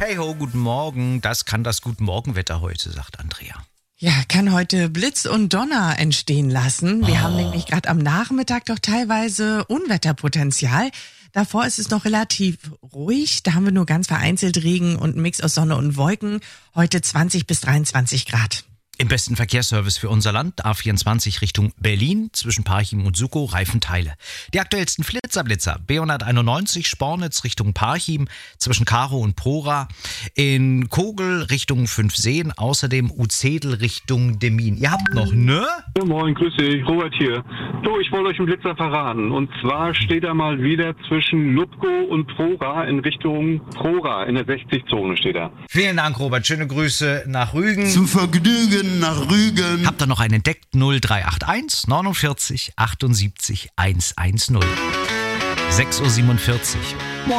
Hi ho, guten Morgen. Das kann das Guten-Morgen-Wetter heute, sagt Andrea. Ja, kann heute Blitz und Donner entstehen lassen. Wir haben nämlich gerade am Nachmittag doch teilweise Unwetterpotenzial. Davor ist es noch relativ ruhig. Da haben wir nur ganz vereinzelt Regen und einen Mix aus Sonne und Wolken. Heute 20 bis 23 Grad. Im besten Verkehrsservice für unser Land, A24 Richtung Berlin, zwischen Parchim und Sukow, Reifenteile. Die aktuellsten Blitzer, B191 Spornitz Richtung Parchim, zwischen Karow und Prora. In Kogel Richtung Fünfseen, außerdem Uzzedel Richtung Demmin. Ihr habt noch, ne? Ja, moin, grüß dich, Robert hier. Du, ich wollte euch einen Blitzer verraten. Und zwar steht er mal wieder zwischen Lubkow und Prora in Richtung Prora, in der 60-Zone steht er. Vielen Dank, Robert. Schöne Grüße nach Rügen. Zum Vergnügen nach Rügen. Habt ihr noch einen entdeckt? 0381 49 78 110. 6.47 Uhr.